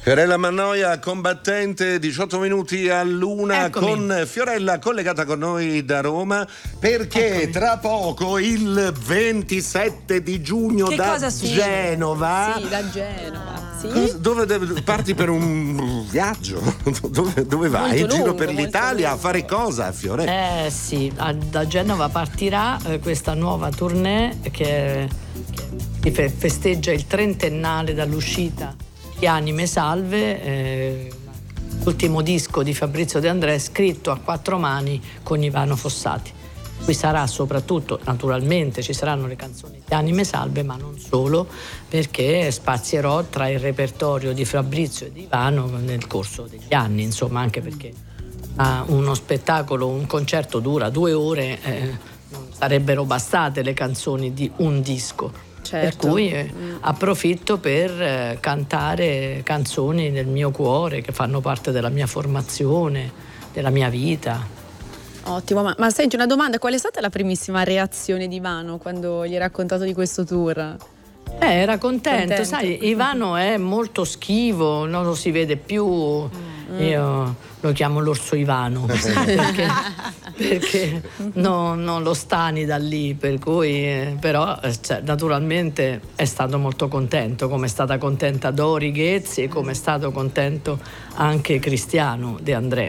Fiorella Mannoia, combattente, 18 minuti all'una. Eccomi. Con Fiorella collegata con noi da Roma, perché tra poco, il 27 di giugno, da Genova. Sì, da Genova. Sì? Dove parti per un viaggio? Dove vai? In giro per l'Italia a fare cosa, Fiorella? Sì, da Genova partirà questa nuova tournée che festeggia il trentennale dall'uscita di Anime Salve, l'ultimo disco di Fabrizio De André scritto a quattro mani con Ivano Fossati. Qui sarà soprattutto, naturalmente ci saranno le canzoni di Anime Salve, ma non solo, perché spazierò tra il repertorio di Fabrizio e di Ivano nel corso degli anni, insomma, anche perché uno spettacolo, un concerto dura 2 ore, non sarebbero bastate le canzoni di un disco. Certo. Per cui approfitto per cantare canzoni del mio cuore che fanno parte della mia formazione, della mia vita. Ottimo, ma senti, una domanda: qual è stata la primissima reazione di Ivano quando gli hai raccontato di questo tour? Era contento, sai, Ivano è molto schivo, non lo si vede più. Io lo chiamo l'orso Ivano perché non lo stani da lì, per cui però naturalmente è stato molto contento, come è stata contenta Dori Ghezzi e come è stato contento anche Cristiano De André.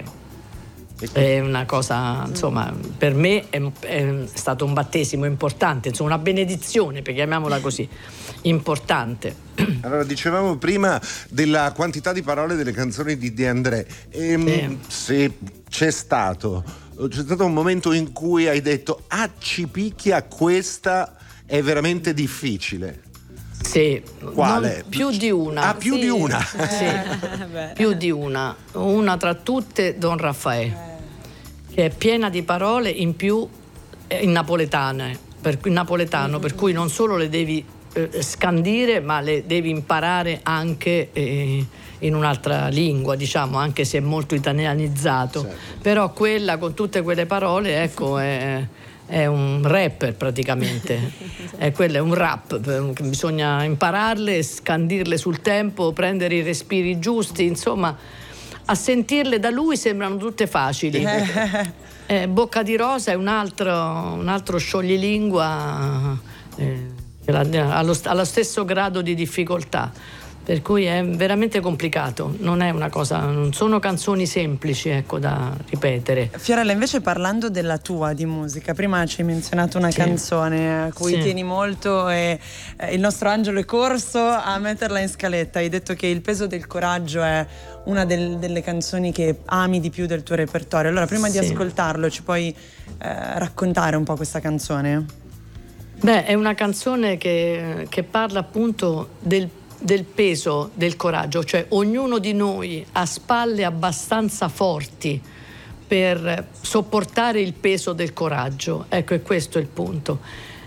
È una cosa, insomma, per me è stato un battesimo importante, insomma una benedizione, chiamiamola così, importante. Allora, dicevamo prima della quantità di parole delle canzoni di De André. Se c'è stato un momento in cui hai detto Cipicchia, questa è veramente difficile. Sì, quale? Più di una. Più di una. Sì, più di una. Una tra tutte, Don Raffaele, che è piena di parole in più in napoletano, per cui non solo le devi scandire, ma le devi imparare anche in un'altra lingua, diciamo, anche se è molto italianizzato. Certo. Però quella, con tutte quelle parole, ecco, è un rapper praticamente. Quello è un rap, bisogna impararle, scandirle sul tempo, prendere i respiri giusti, insomma, a sentirle da lui sembrano tutte facili. Bocca di Rosa è un altro scioglilingua allo stesso grado di difficoltà, per cui è veramente complicato, non sono canzoni semplici, ecco, da ripetere. Fiorella, invece, parlando della tua di musica, prima ci hai menzionato una canzone a cui tieni molto e il nostro Angelo è corso a metterla in scaletta. Hai detto che Il peso del coraggio è una delle canzoni che ami di più del tuo repertorio. Allora, prima di ascoltarlo, ci puoi raccontare un po' questa canzone? È una canzone che parla appunto del peso del coraggio, cioè ognuno di noi ha spalle abbastanza forti per sopportare il peso del coraggio. Ecco, è questo il punto,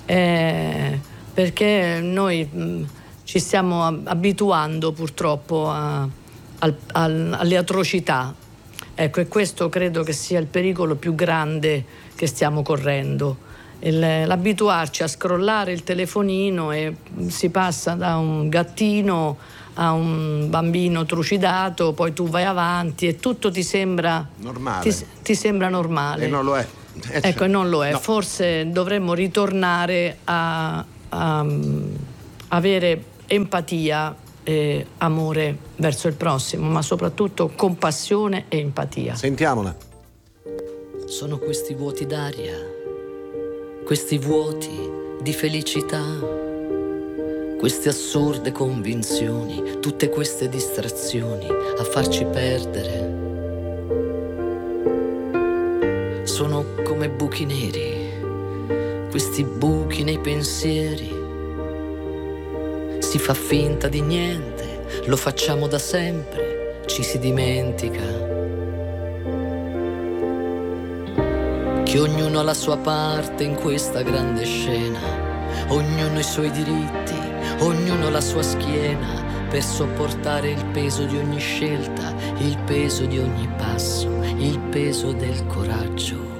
perché noi ci stiamo abituando purtroppo alle atrocità. Ecco, e questo credo che sia il pericolo più grande che stiamo correndo. L'abituarci a scrollare il telefonino e si passa da un gattino a un bambino trucidato, poi tu vai avanti e tutto ti sembra normale. Ti sembra normale. E non lo è. Ecco, e non lo è. No. Forse dovremmo ritornare a avere empatia e amore verso il prossimo, ma soprattutto compassione e empatia. Sentiamola. Sono questi vuoti d'aria, questi vuoti di felicità, queste assurde convinzioni, tutte queste distrazioni a farci perdere. Sono come buchi neri, questi buchi nei pensieri. Si fa finta di niente, lo facciamo da sempre, ci si dimentica che ognuno ha la sua parte in questa grande scena, ognuno i suoi diritti, ognuno la sua schiena, per sopportare il peso di ogni scelta, il peso di ogni passo, il peso del coraggio.